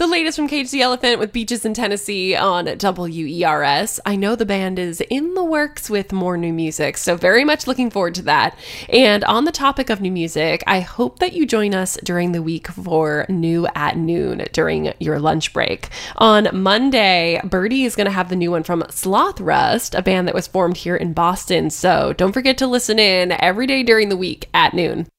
latest from Cage the Elephant with Beaches in Tennessee on WERS. I know the band is in the works with more new music, so very much looking forward to that. And on the topic of new music, I hope that you join us during the week for New at Noon during your lunch break. On Monday, Birdie is going to have the new one from Sloth Rust, a band that was formed here in Boston. So don't forget to listen in every day during the week at noon.